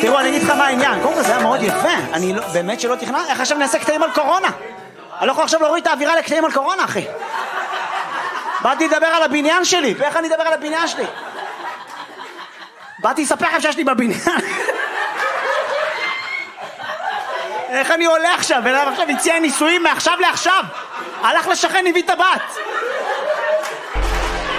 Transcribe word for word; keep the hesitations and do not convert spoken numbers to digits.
תראו, אני אגיד לך מה העניין. קודם כל זה היה מאוד יפה. אני לא, באמת שלא תכנן. איך עכשיו נעשה קטעים על קורונה? אני לא יכול עכשיו להוריד את האווירה לקטעים על קורונה, אחי. באתי לדבר על הבניין שלי. ואיך אני אדבר על הבניין שלי? באתי לספר לכם שיש לי בבניין. איך אני עולה עכשיו? ואליו עכשיו הציע נישואים מעכשיו לעכשיו. הלך לשכן, הביא את הבת.